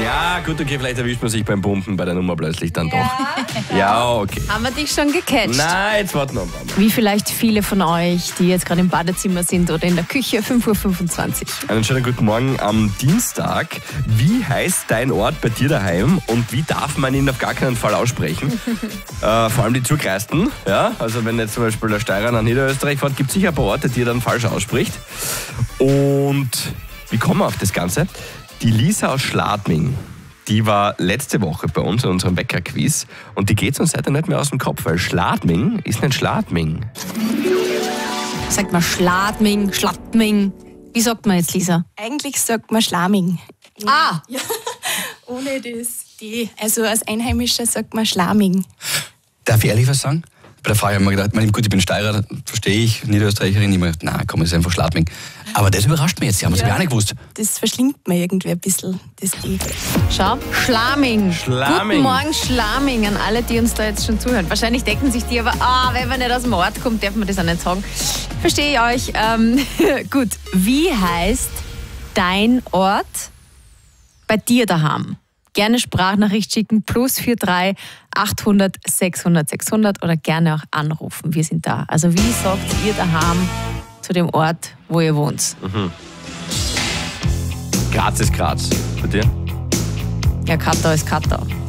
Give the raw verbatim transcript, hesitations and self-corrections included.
Ja, gut, okay, vielleicht erwischt man sich beim Pumpen bei der Nummer plötzlich dann Ja. doch. Ja, okay. Haben wir dich schon gecatcht? Nein, jetzt warten wir mal. Wie vielleicht viele von euch, die jetzt gerade im Badezimmer sind oder in der Küche, fünf Uhr fünfundzwanzig. Einen schönen guten Morgen am Dienstag. Wie heißt dein Ort bei dir daheim und wie darf man ihn auf gar keinen Fall aussprechen? äh, vor allem die Zugreisten. Ja? Also wenn jetzt zum Beispiel der Steirer nach Niederösterreich fährt, gibt es sicher ein paar Orte, die er dann falsch ausspricht. Und wie kommen wir auf das Ganze? Die Lisa aus Schladming, die war letzte Woche bei uns in unserem Wecker-Quiz und die geht uns seitdem nicht mehr aus dem Kopf, weil Schladming ist nicht Schladming. Sagt man Schladming, Schladming. Wie sagt man jetzt, Lisa? Eigentlich sagt man Schlaming. Ah! Ja, ohne das D. Also als Einheimischer sagt man Schlaming. Darf ich ehrlich was sagen? Bei der Frage habe ich mir gedacht, mein, gut, ich bin Steirer, verstehe ich, Niederösterreicherin. Ich habe mir gedacht, nein, komm, das ist einfach Schladming. Aber das überrascht mich jetzt, Sie haben es Ja. gar nicht gewusst. Das verschlingt mir irgendwie ein bisschen, das D. Schau, Schlaming. Schlaming. Guten Morgen, Schlaming, an alle, die uns da jetzt schon zuhören. Wahrscheinlich denken sich die aber, ah, wenn man nicht aus dem Ort kommt, darf man das auch nicht sagen. Verstehe ich euch. Ähm, gut, wie heißt dein Ort bei dir daheim? Gerne Sprachnachricht schicken, plus vier drei achthundert sechshundert sechshundert oder gerne auch anrufen. Wir sind da. Also wie sagt ihr daheim zu dem Ort, wo ihr wohnt? Mhm. Graz ist Graz. Bei dir? Ja, Kattau ist Kattau.